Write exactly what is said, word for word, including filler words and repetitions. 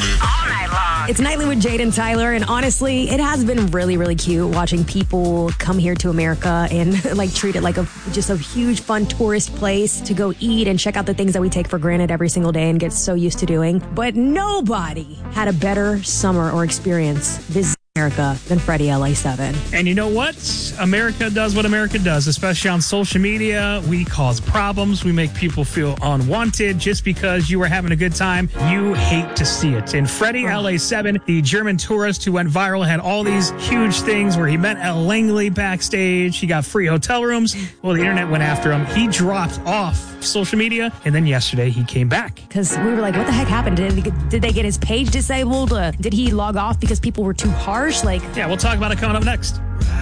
All night long. It's Nightly with Jade and Tyler, and honestly, it has been really, really cute watching people come here to America and like treat it like a just a huge, fun tourist place to go eat and check out the things that we take for granted every single day and get so used to doing. But nobody had a better summer or experience visiting America than Freddie L A seven. And you know what? America does what America does, especially on social media. We cause problems. We make people feel unwanted just because you were having a good time. You hate to see it. And Freddie L A seven, the German tourist who went viral, had all these huge things where he met Elle Langley backstage. He got free hotel rooms. Well, the internet went after him. He dropped off social media, and then yesterday he came back. Because we were like, what the heck happened? Did, he, did they get his page disabled? Uh, did he log off because people were too harsh? Like, yeah, we'll talk about it coming up next.